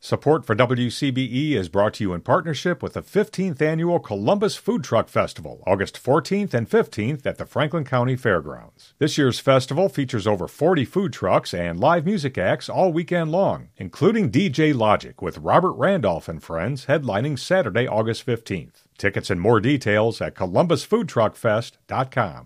Support for WCBE is brought to you in partnership with the 15th Annual Columbus Food Truck Festival, August 14th and 15th at the Franklin County Fairgrounds. This year's festival features over 40 food trucks and live music acts all weekend long, including DJ Logic with Robert Randolph and Friends headlining Saturday, August 15th. Tickets and more details at columbusfoodtruckfest.com.